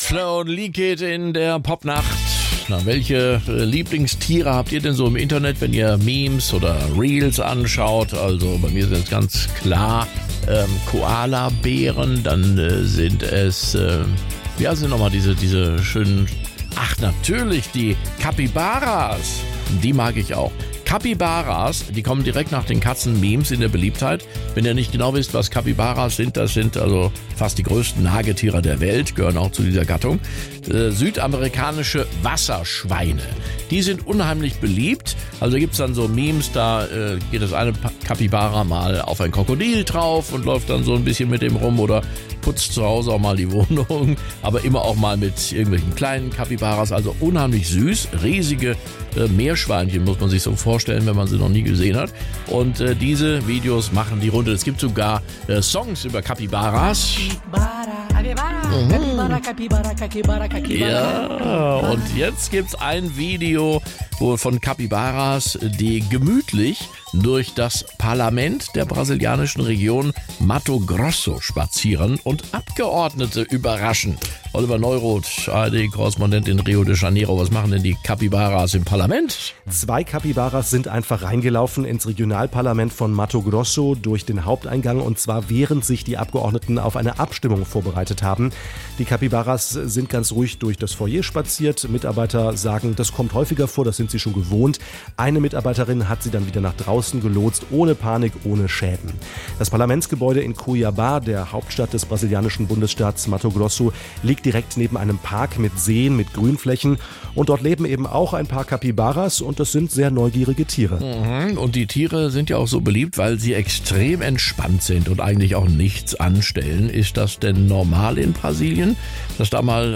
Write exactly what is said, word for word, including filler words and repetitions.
Flo und Likit in der Popnacht. Na, welche äh, Lieblingstiere habt ihr denn so im Internet, wenn ihr Memes oder Reels anschaut? Also bei mir sind es ganz klar ähm, Koala-Bären, dann äh, sind es, äh, ja, sind nochmal diese, diese schönen, ach natürlich, die Capybaras, die mag ich auch. Capybaras, die kommen direkt nach den Katzen-Memes in der Beliebtheit. Wenn ihr nicht genau wisst, was Capybaras sind, das sind also fast die größten Nagetiere der Welt, gehören auch zu dieser Gattung. Äh, südamerikanische Wasserschweine. Die sind unheimlich beliebt. Also gibt es dann so Memes, da äh, geht das eine Capybara mal auf ein Krokodil drauf und läuft dann so ein bisschen mit dem rum oder putzt zu Hause auch mal die Wohnung, aber immer auch mal mit irgendwelchen kleinen Capybaras, also unheimlich süß, riesige äh, Meerschweinchen, muss man sich so vorstellen, wenn man sie noch nie gesehen hat. Und äh, diese Videos machen die Runde. Es gibt sogar äh, Songs über Capybaras. Mhm. Ja, und jetzt gibt's ein Video wo von Capybaras, die gemütlich durch das Parlament der brasilianischen Region Mato Grosso spazieren und Abgeordnete überraschen. Oliver Neuroth, A R D-Korrespondent in Rio de Janeiro. Was machen denn die Capybaras im Parlament? Zwei Capybaras sind einfach reingelaufen ins Regionalparlament von Mato Grosso durch den Haupteingang, und zwar während sich die Abgeordneten auf eine Abstimmung vorbereitet haben. Die Capybaras sind ganz ruhig durch das Foyer spaziert. Mitarbeiter sagen, das kommt häufiger vor, das sind sie schon gewohnt. Eine Mitarbeiterin hat sie dann wieder nach draußen gelotst, ohne Panik, ohne Schäden. Das Parlamentsgebäude in Cuiabá, der Hauptstadt des brasilianischen Bundesstaats Mato Grosso, liegt direkt neben einem Park mit Seen, mit Grünflächen, und dort leben eben auch ein paar Capybaras, und das sind sehr neugierige Tiere. Mhm. Und die Tiere sind ja auch so beliebt, weil sie extrem entspannt sind und eigentlich auch nichts anstellen. Ist das denn normal in Brasilien, dass da mal